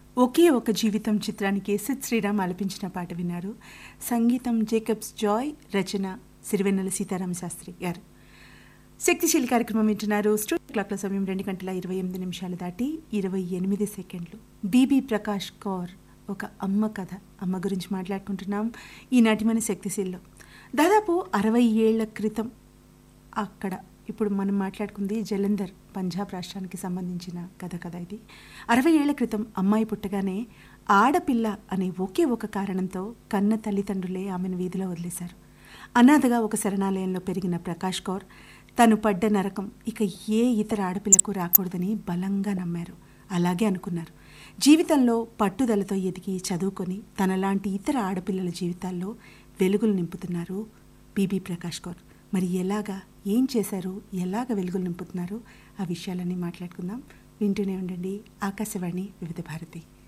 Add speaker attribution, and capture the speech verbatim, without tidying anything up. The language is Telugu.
Speaker 1: ఒకే ఒక జీవితం చిత్రానికి సిద్ శ్రీరామ్ ఆలపించిన పాట విన్నారు. సంగీతం జేకబ్స్ జాయ్, రచన సిరివెన్నెల సీతారామ శాస్త్రి గారు. శక్తిశీలి కార్యక్రమం వింటున్నారు. స్టూడియో క్లాక్ల సమయం రెండు గంటల ఇరవై ఎనిమిది నిమిషాలు దాటి ఇరవై ఎనిమిది సెకండ్లు. బీబీ ప్రకాష్ కౌర్ ఒక అమ్మ కథ, అమ్మ గురించి మాట్లాడుకుంటున్నాం ఈనాటి మన శక్తిశీల్లో. దాదాపు అరవై ఏళ్ల క్రితం అక్కడ, ఇప్పుడు మనం మాట్లాడుకుంది జలంధర్ పంజాబ్ రాష్ట్రానికి సంబంధించిన కథ కదా ఇది. అరవై ఏళ్ల క్రితం అమ్మాయి పుట్టగానే ఆడపిల్ల అనే ఒకే ఒక కారణంతో కన్న తల్లిదండ్రులే ఆమెను వీధిలో వదిలేశారు. అనాథగా ఒక శరణాలయంలో పెరిగిన ప్రకాష్ కౌర్ తను పడ్డ నరకం ఇక ఏ ఇతర ఆడపిల్లకు రాకూడదని బలంగా నమ్మారు. అలాగే అనుకున్నారు. జీవితంలో పట్టుదలతో ఎదిగి చదువుకొని తనలాంటి ఇతర ఆడపిల్లల జీవితాల్లో వెలుగులు నింపుతున్నారు బీబీ ప్రకాష్ కౌర్. మరి ఎలాగా, ఏం చేశారు, ఎలాగ వెలుగులు నింపుతున్నారు, ఆ విషయాలన్నీ మాట్లాడుకుందాం. వింటూనే ఉండండి ఆకాశవాణి వివిధ భారతి.